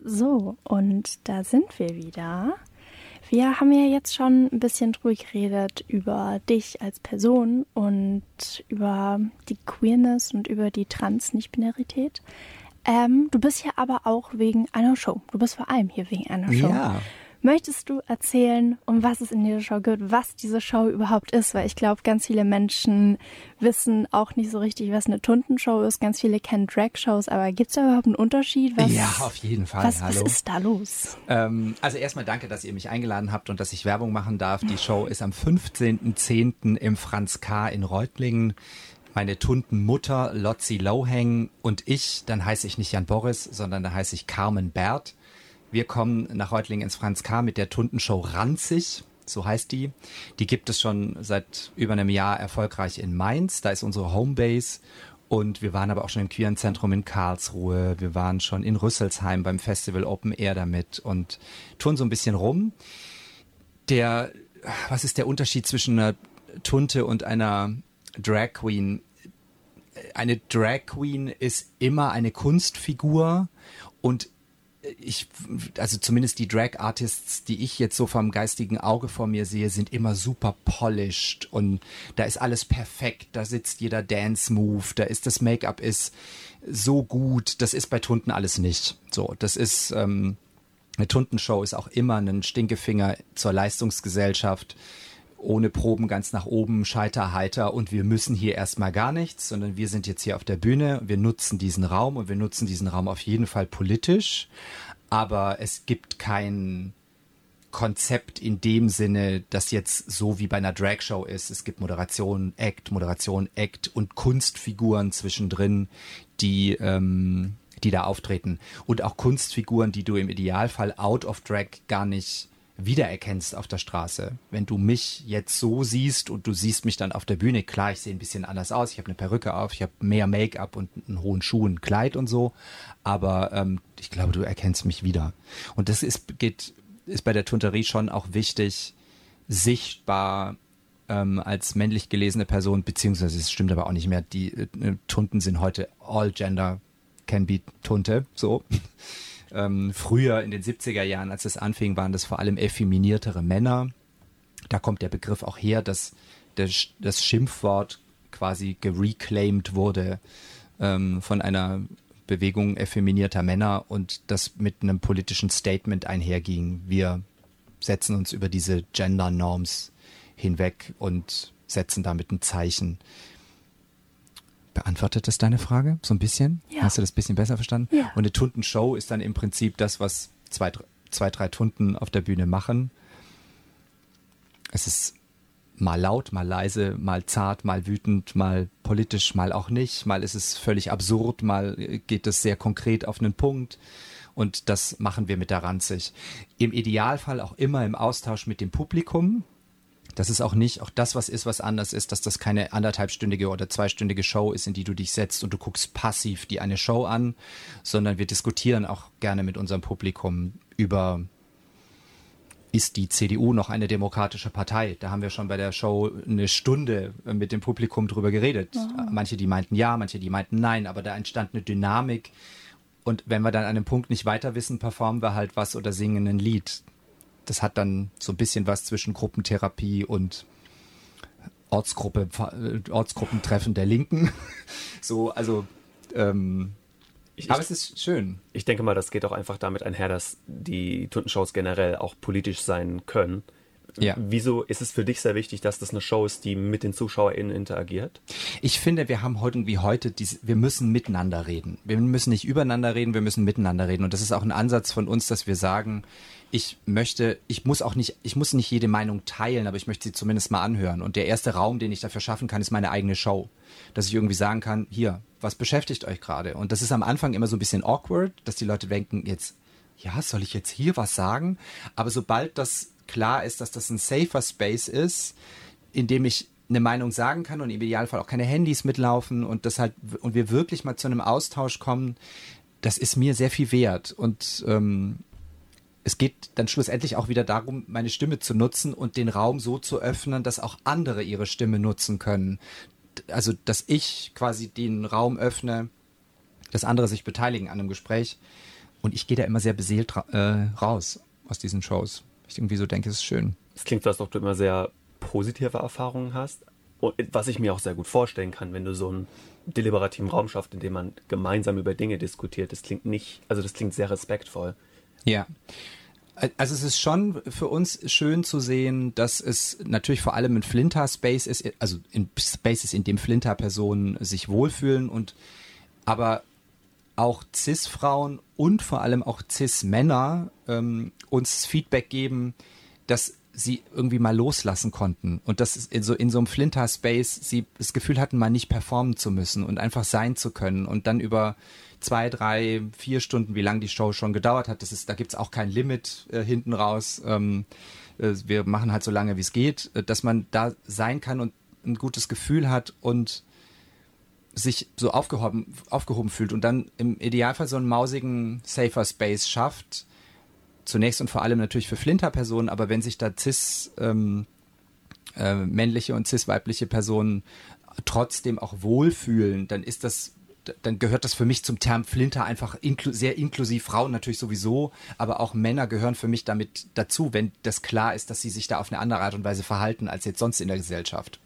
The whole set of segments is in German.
So, und da sind wir wieder. Wir haben ja jetzt schon ein bisschen drüber geredet über dich als Person und über die Queerness und über die Trans-Nicht-Binarität. Du bist ja aber auch wegen einer Show. Du bist vor allem hier wegen einer Show. Ja. Möchtest du erzählen, um was es in dieser Show geht, was diese Show überhaupt ist? Weil ich glaube, ganz viele Menschen wissen auch nicht so richtig, was eine Tuntenshow ist. Ganz viele kennen Drag-Shows, aber gibt es da überhaupt einen Unterschied? Ja, auf jeden Fall. Was ist da los? Also erstmal danke, dass ihr mich eingeladen habt und dass ich Werbung machen darf. Die Show ist am 15.10. im Franz K. in Reutlingen. Meine Tuntenmutter Lotzi Loheng und ich, dann heiße ich nicht Jan Boris, sondern da heiße ich Carmen Bert. Wir kommen nach Reutlingen ins Franz K. mit der Tuntenshow Ranzig, so heißt die. Die gibt es schon seit über einem Jahr erfolgreich in Mainz. Da ist unsere Homebase. Und wir waren aber auch schon im Queeren Zentrum in Karlsruhe. Wir waren schon in Rüsselsheim beim Festival Open Air damit und touren so ein bisschen rum. Was ist der Unterschied zwischen einer Tunte und einer Drag Queen? Eine Drag Queen ist immer eine Kunstfigur und also zumindest die Drag-Artists, die ich jetzt so vom geistigen Auge vor mir sehe, sind immer super polished und da ist alles perfekt, da sitzt jeder Dance-Move, das Make-up ist so gut, das ist bei Tunten alles nicht. So, das ist, eine Tuntenshow ist auch immer ein Stinkefinger zur Leistungsgesellschaft, ohne Proben ganz nach oben, scheiterheiter und wir müssen hier erstmal gar nichts, sondern wir sind jetzt hier auf der Bühne, wir nutzen diesen Raum und wir nutzen diesen Raum auf jeden Fall politisch, aber es gibt kein Konzept in dem Sinne, das jetzt so wie bei einer Dragshow ist. Es gibt Moderation, Act und Kunstfiguren zwischendrin, die da auftreten und auch Kunstfiguren, die du im Idealfall out of Drag gar nicht wiedererkennst auf der Straße. Wenn du mich jetzt so siehst und du siehst mich dann auf der Bühne, klar, ich sehe ein bisschen anders aus, ich habe eine Perücke auf, ich habe mehr Make-up und einen hohen Schuh, ein Kleid und so, aber ich glaube, du erkennst mich wieder. Und das ist bei der Tunterie schon auch wichtig, sichtbar als männlich gelesene Person, beziehungsweise es stimmt aber auch nicht mehr, die Tunten sind heute all gender can be Tunte, so. Früher in den 70er Jahren, als es anfing, waren das vor allem effeminiertere Männer. Da kommt der Begriff auch her, dass das Schimpfwort quasi gereclaimed wurde von einer Bewegung effeminierter Männer und das mit einem politischen Statement einherging. Wir setzen uns über diese Gender-Norms hinweg und setzen damit ein Zeichen. Beantwortet das deine Frage? So ein bisschen? Ja. Hast du das ein bisschen besser verstanden? Ja. Und eine Tuntenshow ist dann im Prinzip das, was zwei, drei Tunten auf der Bühne machen. Es ist mal laut, mal leise, mal zart, mal wütend, mal politisch, mal auch nicht. Mal ist es völlig absurd, mal geht es sehr konkret auf einen Punkt. Und das machen wir mit der Ranzig. Im Idealfall auch immer im Austausch mit dem Publikum. Das ist auch das, was anders ist, dass das keine 1,5-stündige oder 2-stündige Show ist, in die du dich setzt und du guckst passiv die eine Show an, sondern wir diskutieren auch gerne mit unserem Publikum über, ist die CDU noch eine demokratische Partei? Da haben wir schon bei der Show eine Stunde mit dem Publikum drüber geredet. Oh. Manche, die meinten ja, manche, die meinten nein, aber da entstand eine Dynamik und wenn wir dann an einem Punkt nicht weiter wissen, performen wir halt was oder singen ein Lied. Das hat dann so ein bisschen was zwischen Gruppentherapie und Ortsgruppentreffen der Linken. So, also, aber es ist schön. Ich denke mal, das geht auch einfach damit einher, dass die Tuntenshows generell auch politisch sein können. Ja. Wieso ist es für dich sehr wichtig, dass das eine Show ist, die mit den ZuschauerInnen interagiert? Ich finde, wir haben heute wir müssen miteinander reden. Wir müssen nicht übereinander reden, wir müssen miteinander reden. Und das ist auch ein Ansatz von uns, dass wir sagen, ich muss nicht jede Meinung teilen, aber ich möchte sie zumindest mal anhören. Und der erste Raum, den ich dafür schaffen kann, ist meine eigene Show. Dass ich irgendwie sagen kann, hier, was beschäftigt euch gerade? Und das ist am Anfang immer so ein bisschen awkward, dass die Leute denken, soll ich jetzt hier was sagen? Aber sobald das klar ist, dass das ein safer Space ist, in dem ich eine Meinung sagen kann und im Idealfall auch keine Handys mitlaufen und wir wirklich mal zu einem Austausch kommen, das ist mir sehr viel wert. Und es geht dann schlussendlich auch wieder darum, meine Stimme zu nutzen und den Raum so zu öffnen, dass auch andere ihre Stimme nutzen können. Also, dass ich quasi den Raum öffne, dass andere sich beteiligen an einem Gespräch. Und ich gehe da immer sehr beseelt raus aus diesen Shows. Ich irgendwie so denke, es ist schön. Es klingt so, als ob du immer sehr positive Erfahrungen hast. Und was ich mir auch sehr gut vorstellen kann, wenn du so einen deliberativen Raum schaffst, in dem man gemeinsam über Dinge diskutiert. Das klingt sehr respektvoll. Ja. Also es ist schon für uns schön zu sehen, dass es natürlich vor allem ein Flinter-Space ist, also in Spaces, in dem Flinter-Personen sich wohlfühlen aber auch Cis-Frauen und vor allem auch Cis-Männer uns Feedback geben, dass sie irgendwie mal loslassen konnten und dass in so einem Flinter-Space sie das Gefühl hatten, mal nicht performen zu müssen und einfach sein zu können und dann über 2, 3, 4 Stunden, wie lange die Show schon gedauert hat, da gibt es auch kein Limit hinten raus. Wir machen halt so lange, wie es geht, dass man da sein kann und ein gutes Gefühl hat und sich so aufgehoben fühlt und dann im Idealfall so einen mausigen, safer Space schafft. Zunächst und vor allem natürlich für Flinter-Personen, aber wenn sich da cis-männliche und cis-weibliche Personen trotzdem auch wohlfühlen, dann gehört das für mich zum Term Flinter einfach sehr inklusiv, Frauen natürlich sowieso, aber auch Männer gehören für mich damit dazu, wenn das klar ist, dass sie sich da auf eine andere Art und Weise verhalten, als jetzt sonst in der Gesellschaft.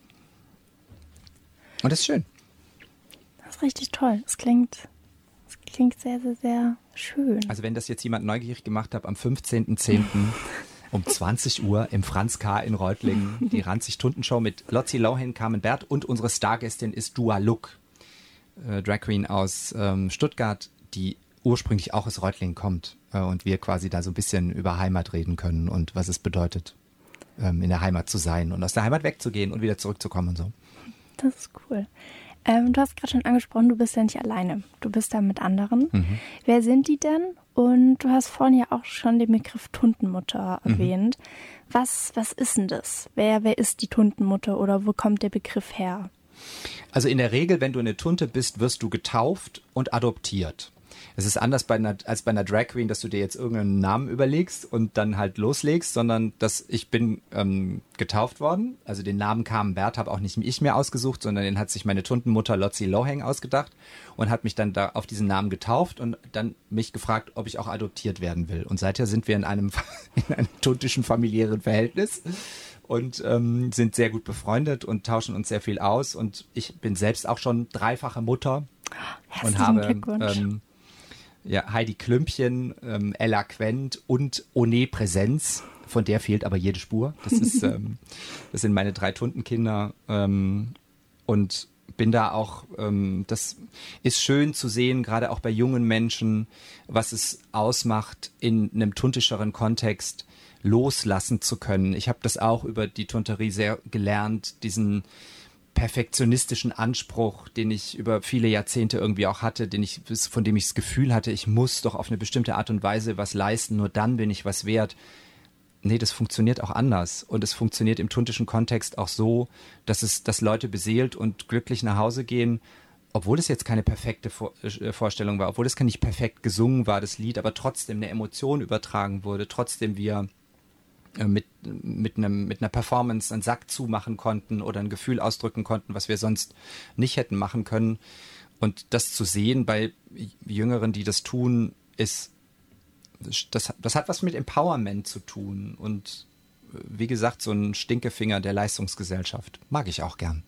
Und das ist schön. Das ist richtig toll. Das klingt sehr, sehr, sehr schön. Also wenn das jetzt jemand neugierig gemacht hat, am 15.10. um 20 Uhr im Franz K. in Reutlingen, die Ranzig-Tunden-Show mit Lotzi Lohan, Carmen Bert und unsere Stargästin ist Dua Look, Drag Queen aus Stuttgart, die ursprünglich auch aus Reutlingen kommt und wir quasi da so ein bisschen über Heimat reden können und was es bedeutet, in der Heimat zu sein und aus der Heimat wegzugehen und wieder zurückzukommen und so. Das ist cool. Du hast gerade schon angesprochen, du bist ja nicht alleine. Du bist da mit anderen. Mhm. Wer sind die denn? Und du hast vorhin ja auch schon den Begriff Tuntenmutter erwähnt. Was ist denn das? Wer ist die Tuntenmutter oder wo kommt der Begriff her? Also in der Regel, wenn du eine Tunte bist, wirst du getauft und adoptiert. Es ist anders als bei einer Drag Queen, dass du dir jetzt irgendeinen Namen überlegst und dann halt loslegst, sondern ich bin getauft worden. Also den Namen Carmen Bert habe auch nicht ich mir ausgesucht, sondern den hat sich meine Tuntenmutter Lotzi Lohan ausgedacht und hat mich dann da auf diesen Namen getauft und dann mich gefragt, ob ich auch adoptiert werden will. Und seither sind wir in einem tuntischen familiären Verhältnis und sind sehr gut befreundet und tauschen uns sehr viel aus. Und ich bin selbst auch schon dreifache Mutter und habe Heidi Klümpchen, Ella Quent und One Präsenz. Von der fehlt aber jede Spur. Das sind meine 3 Tuntenkinder und bin da auch, das ist schön zu sehen, gerade auch bei jungen Menschen, was es ausmacht, in einem tuntischeren Kontext loslassen zu können. Ich habe das auch über die Tunterie sehr gelernt, diesen perfektionistischen Anspruch, den ich über viele Jahrzehnte irgendwie auch hatte, von dem ich das Gefühl hatte, ich muss doch auf eine bestimmte Art und Weise was leisten, nur dann bin ich was wert. Nee, das funktioniert auch anders. Und es funktioniert im tuntischen Kontext auch so, dass Leute beseelt und glücklich nach Hause gehen, obwohl es jetzt keine perfekte Vorstellung war, obwohl es nicht perfekt gesungen war, das Lied, aber trotzdem eine Emotion übertragen wurde, trotzdem wir mit einer Performance einen Sack zumachen konnten oder ein Gefühl ausdrücken konnten, was wir sonst nicht hätten machen können. Und das zu sehen bei Jüngeren, die das tun, das hat was mit Empowerment zu tun. Und wie gesagt, so ein Stinkefinger der Leistungsgesellschaft mag ich auch gern.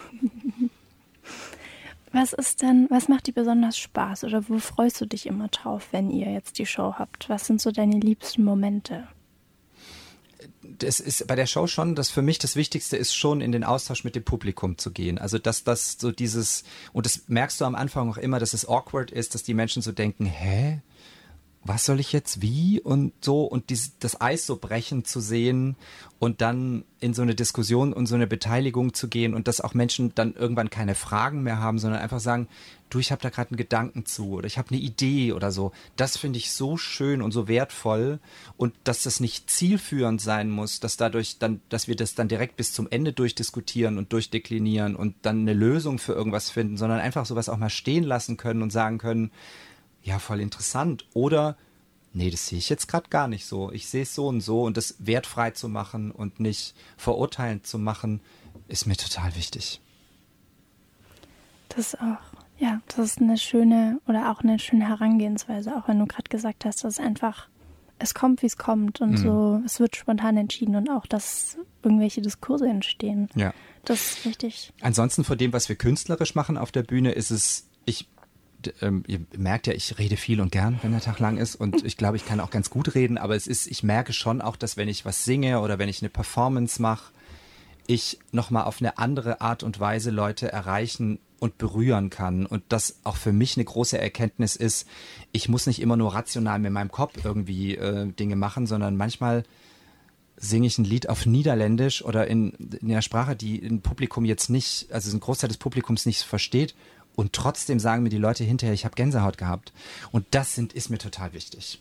Was macht dir besonders Spaß oder wo freust du dich immer drauf, wenn ihr jetzt die Show habt? Was sind so deine liebsten Momente? Das ist bei der Show schon, für mich das Wichtigste ist schon, in den Austausch mit dem Publikum zu gehen. Also dass das so und das merkst du am Anfang auch immer, dass es awkward ist, dass die Menschen so denken, hä? Was soll ich jetzt wie? Und so, und das Eis so brechen zu sehen und dann in so eine Diskussion und so eine Beteiligung zu gehen und dass auch Menschen dann irgendwann keine Fragen mehr haben, sondern einfach sagen, du, ich habe da gerade einen Gedanken zu oder ich habe eine Idee oder so. Das finde ich so schön und so wertvoll und dass das nicht zielführend sein muss, dass wir das dann direkt bis zum Ende durchdiskutieren und durchdeklinieren und dann eine Lösung für irgendwas finden, sondern einfach sowas auch mal stehen lassen können und sagen können, ja, voll interessant. Oder, nee, das sehe ich jetzt gerade gar nicht so. Ich sehe es so und das wertfrei zu machen und nicht verurteilend zu machen, ist mir total wichtig. Das ist auch Ja, das ist eine schöne Herangehensweise, auch wenn du gerade gesagt hast, dass einfach, es kommt, wie es kommt und so, es wird spontan entschieden und auch, dass irgendwelche Diskurse entstehen. Ja. Das ist richtig. Ansonsten von dem, was wir künstlerisch machen auf der Bühne, ist es, ihr merkt ja, ich rede viel und gern, wenn der Tag lang ist und ich glaube, ich kann auch ganz gut reden, aber ich merke schon auch, dass wenn ich was singe oder wenn ich eine Performance mache, ich nochmal auf eine andere Art und Weise Leute erreichen und berühren kann und das auch für mich eine große Erkenntnis ist, ich muss nicht immer nur rational mit meinem Kopf irgendwie Dinge machen, sondern manchmal singe ich ein Lied auf Niederländisch oder in einer Sprache, die ein Publikum jetzt nicht, also ein Großteil des Publikums nicht versteht und trotzdem sagen mir die Leute hinterher, ich habe Gänsehaut gehabt und das ist mir total wichtig.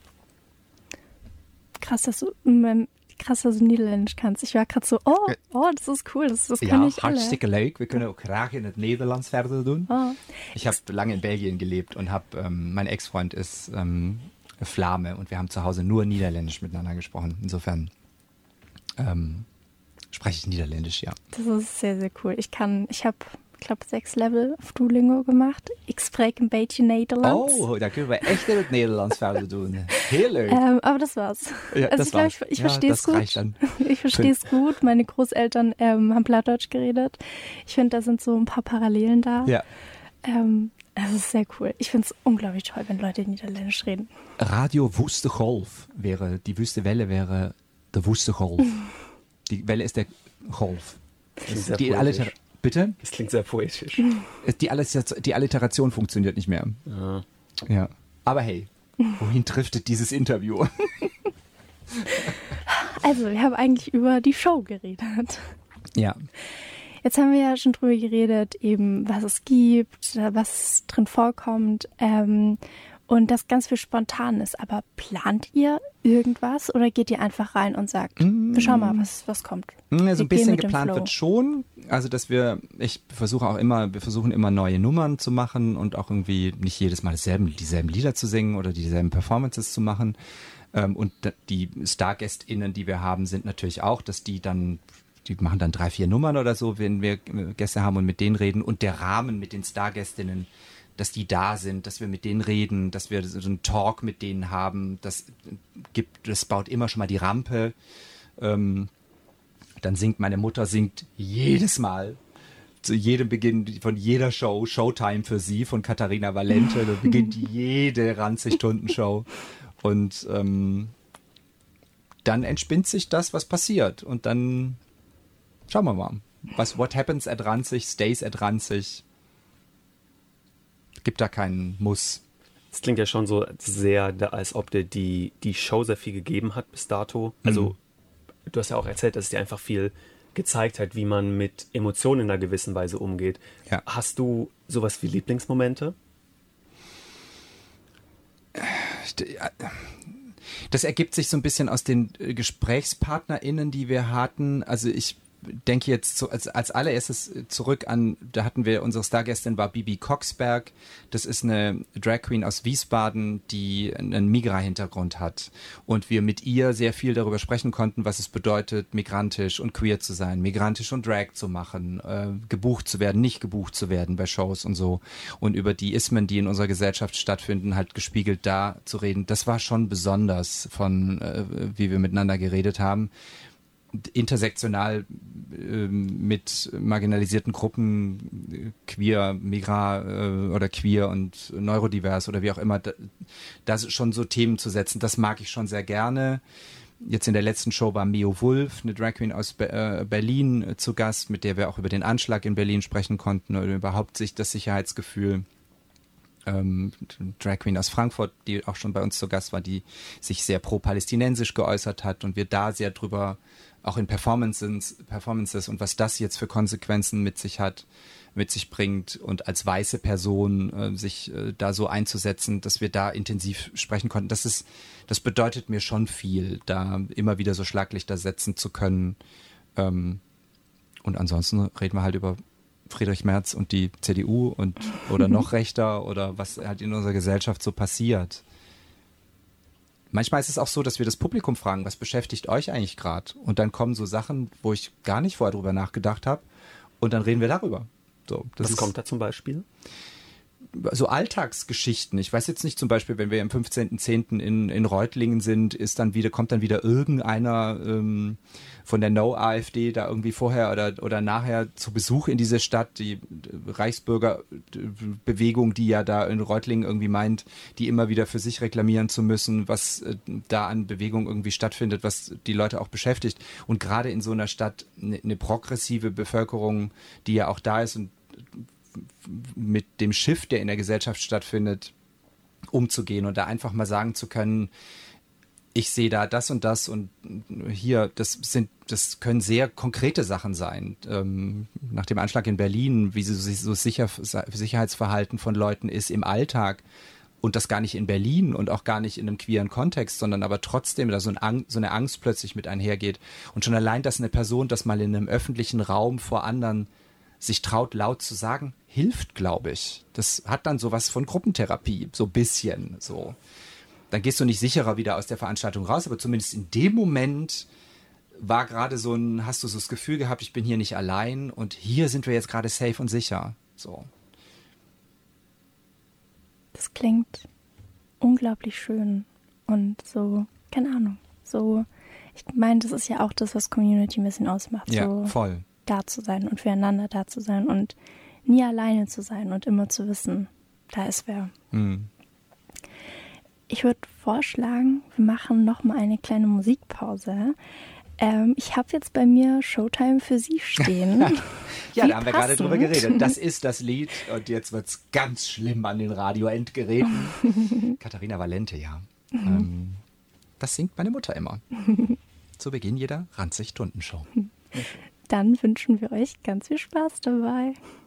Krass, dass du Niederländisch kannst. Ich war gerade so, das ist cool, das kann ich alle. Hartstikke leuk. Wir können auch graag in het Nederlands verder doen. Oh. Ich habe lange in Belgien gelebt und mein Ex-Freund ist Flame und wir haben zu Hause nur Niederländisch miteinander gesprochen. Insofern spreche ich Niederländisch, ja. Das ist sehr, sehr cool. Ich habe 6 Level auf Duolingo gemacht. Ich spreek een beetje Nederlands. Oh, da können wir echt in het Nederlands verder doen. Heel leuk. Aber das war's. Ja, also das war's. Ich verstehe es gut. Reicht dann. Ich verstehe es gut. Meine Großeltern haben Plattdeutsch geredet. Ich finde, da sind so ein paar Parallelen da. Ja. Das ist sehr cool. Ich finde es unglaublich toll, wenn Leute Niederländisch reden. Radio Woeste Golf wäre, die wüste Welle wäre der Woeste Golf. Die Welle ist der Golf. Bitte? Das klingt sehr poetisch. Die Alliteration funktioniert nicht mehr. Ja. Aber hey, wohin driftet dieses Interview? Also, wir haben eigentlich über die Show geredet. Ja. Jetzt haben wir ja schon drüber geredet, eben was es gibt, was drin vorkommt und das ganz viel spontan ist. Aber plant ihr irgendwas oder geht ihr einfach rein und sagt, wir schauen mal, was kommt? Also ein bisschen geplant wird schon. Also wir versuchen immer neue Nummern zu machen und auch irgendwie nicht jedes Mal dieselben Lieder zu singen oder dieselben Performances zu machen. Und die Stargästinnen, die wir haben, sind natürlich auch, dass die machen dann 3, 4 Nummern oder so, wenn wir Gäste haben und mit denen reden. Und der Rahmen mit den Stargästinnen, dass die da sind, dass wir mit denen reden, dass wir so einen Talk mit denen haben, das baut immer schon mal die Rampe. Dann meine Mutter singt jedes Mal, zu jedem Beginn von jeder Show, Showtime für sie von Katharina Valente, da beginnt jede Ranzig-Stunden-Show. Und dann entspinnt sich das, was passiert. Und dann schauen wir mal. What happens at Ranzig, stays at Ranzig. Gibt da keinen Muss. Es klingt ja schon so sehr, als ob dir die Show sehr viel gegeben hat bis dato. Also du hast ja auch erzählt, dass es dir einfach viel gezeigt hat, wie man mit Emotionen in einer gewissen Weise umgeht. Ja. Hast du sowas wie Lieblingsmomente? Das ergibt sich so ein bisschen aus den GesprächspartnerInnen, die wir hatten. Also ich denke jetzt als allererstes zurück an, da hatten wir, unsere Stargästin war Bibi Coxberg. Das ist eine Drag Queen aus Wiesbaden, die einen Migra-Hintergrund hat. Und wir mit ihr sehr viel darüber sprechen konnten, was es bedeutet, migrantisch und queer zu sein, migrantisch und Drag zu machen, gebucht zu werden, nicht gebucht zu werden bei Shows und so. Und über die Ismen, die in unserer Gesellschaft stattfinden, halt gespiegelt da zu reden. Das war schon besonders von, wie wir miteinander geredet haben. Intersektional mit marginalisierten Gruppen, queer, migra oder queer und neurodivers oder wie auch immer, das schon so Themen zu setzen, das mag ich schon sehr gerne. Jetzt in der letzten Show war Mio Wulf, eine Drag Queen aus Berlin zu Gast, mit der wir auch über den Anschlag in Berlin sprechen konnten oder überhaupt das Sicherheitsgefühl. Drag Queen aus Frankfurt, die auch schon bei uns zu Gast war, die sich sehr pro-palästinensisch geäußert hat und wir da sehr drüber, auch in Performances und was das jetzt für Konsequenzen mit sich bringt und als weiße Person sich da so einzusetzen, dass wir da intensiv sprechen konnten. Das bedeutet mir schon viel, da immer wieder so Schlaglichter setzen zu können. Und ansonsten reden wir halt über Friedrich Merz und die CDU oder noch rechter oder was halt in unserer Gesellschaft so passiert. Manchmal ist es auch so, dass wir das Publikum fragen, was beschäftigt euch eigentlich gerade? Und dann kommen so Sachen, wo ich gar nicht vorher drüber nachgedacht habe und dann reden wir darüber. So, was kommt da zum Beispiel? so Alltagsgeschichten. Ich weiß jetzt nicht, zum Beispiel, wenn wir am 15.10. in Reutlingen sind, kommt dann wieder irgendeiner von der No-AfD da irgendwie vorher oder nachher zu Besuch in diese Stadt. Die Reichsbürgerbewegung, die ja da in Reutlingen irgendwie meint, die immer wieder für sich reklamieren zu müssen, was da an Bewegung irgendwie stattfindet, was die Leute auch beschäftigt. Und gerade in so einer Stadt eine progressive Bevölkerung, die ja auch da ist und mit dem Shift, der in der Gesellschaft stattfindet, umzugehen und da einfach mal sagen zu können, ich sehe da das und hier, das können sehr konkrete Sachen sein. Nach dem Anschlag in Berlin, wie so Sicherheitsverhalten von Leuten ist im Alltag und das gar nicht in Berlin und auch gar nicht in einem queeren Kontext, sondern aber trotzdem da so eine Angst plötzlich mit einhergeht. Und schon allein, dass eine Person das mal in einem öffentlichen Raum vor anderen sich traut, laut zu sagen, hilft, glaube ich. Das hat dann sowas von Gruppentherapie, so ein bisschen so. Dann gehst du nicht sicherer wieder aus der Veranstaltung raus, aber zumindest in dem Moment war gerade hast du so das Gefühl gehabt, ich bin hier nicht allein und hier sind wir jetzt gerade safe und sicher. So. Das klingt unglaublich schön und so, keine Ahnung, so, ich meine, das ist ja auch das, was Community ein bisschen ausmacht. Ja, so voll. Da zu sein und füreinander da zu sein und nie alleine zu sein und immer zu wissen, da ist wer. Mhm. Ich würde vorschlagen, wir machen nochmal eine kleine Musikpause. Ich habe jetzt bei mir Showtime für Sie stehen. Ja, da haben wir gerade drüber geredet. Das ist das Lied und jetzt wird es ganz schlimm an den Radioendgeräten. Katharina Valente, ja. Das singt meine Mutter immer. Zu Beginn jeder Ranzig-Stunden-Show. Dann wünschen wir euch ganz viel Spaß dabei.